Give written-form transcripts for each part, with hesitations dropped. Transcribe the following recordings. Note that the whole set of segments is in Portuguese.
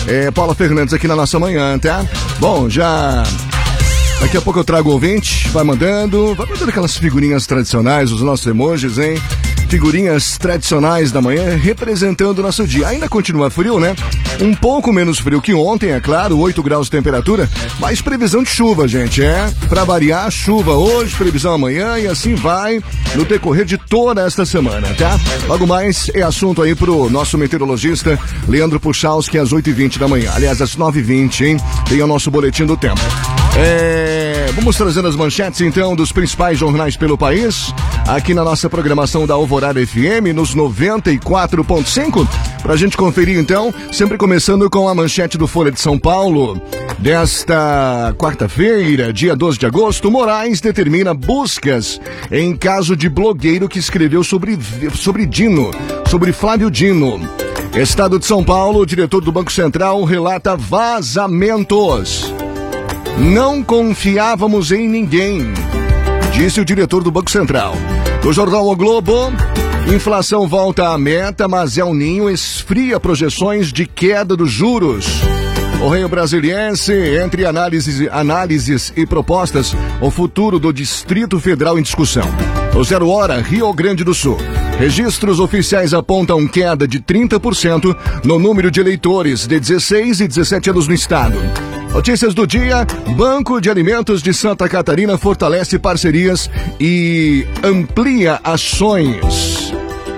Paula Fernandes aqui na nossa manhã, tá? Bom, já... Daqui a pouco eu trago o ouvinte, vai mandando aquelas figurinhas tradicionais, os nossos emojis, hein? Figurinhas tradicionais da manhã representando o nosso dia. Ainda continua frio, né? Um pouco menos frio que ontem, é claro, 8 graus de temperatura, mas previsão de chuva, gente, pra variar, chuva hoje, previsão amanhã e assim vai no decorrer de toda esta semana, tá? Logo mais é assunto aí pro nosso meteorologista Leandro Puchalski às 8h20 da manhã, aliás, às 9h20, hein? Tem o nosso boletim do tempo. Vamos trazendo as manchetes então dos principais jornais pelo país, aqui na nossa programação da Alvorada FM, nos 94.5, pra gente conferir então, sempre começando com a manchete do Folha de São Paulo, desta quarta-feira, dia 12 de agosto. Moraes determina buscas em caso de blogueiro que escreveu sobre Flávio Dino. Estado de São Paulo, o diretor do Banco Central relata vazamentos. Não confiávamos em ninguém, disse o diretor do Banco Central. No jornal O Globo, inflação volta à meta, mas El Ninho esfria projeções de queda dos juros. Correio Brasiliense, entre análises e propostas, o futuro do Distrito Federal em discussão. O 0 Hora, Rio Grande do Sul. Registros oficiais apontam queda de 30% no número de eleitores de 16 e 17 anos no estado. Notícias do dia: Banco de Alimentos de Santa Catarina fortalece parcerias e amplia ações.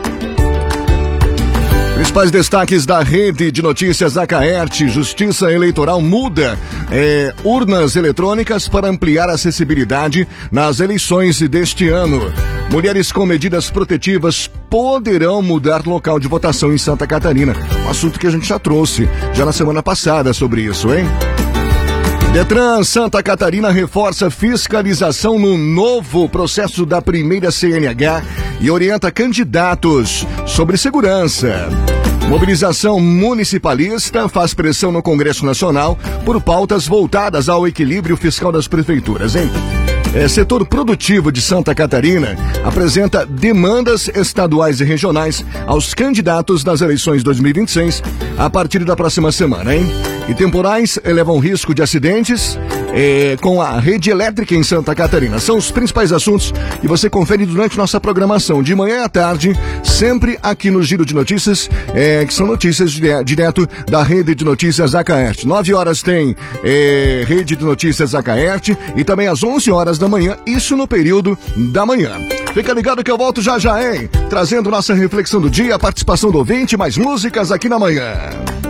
Principais destaques da Rede de Notícias Acaerte: Justiça Eleitoral muda urnas eletrônicas para ampliar a acessibilidade nas eleições deste ano. Mulheres com medidas protetivas poderão mudar local de votação em Santa Catarina. Um assunto que a gente já trouxe já na semana passada sobre isso, hein? Detran Santa Catarina reforça fiscalização no novo processo da primeira CNH e orienta candidatos sobre segurança. Mobilização municipalista faz pressão no Congresso Nacional por pautas voltadas ao equilíbrio fiscal das prefeituras, hein? Setor produtivo de Santa Catarina apresenta demandas estaduais e regionais aos candidatos das eleições 2026 a partir da próxima semana, hein? E temporais elevam o risco de acidentes com a rede elétrica em Santa Catarina. São os principais assuntos que você confere durante nossa programação de manhã à tarde, sempre aqui no Giro de Notícias, que são notícias direto da Rede de Notícias Acaerte. 9 horas tem Rede de Notícias Acaerte e também às 11 horas da manhã, isso no período da manhã. Fica ligado que eu volto já, hein? Trazendo nossa reflexão do dia, a participação do ouvinte, mais músicas aqui na manhã.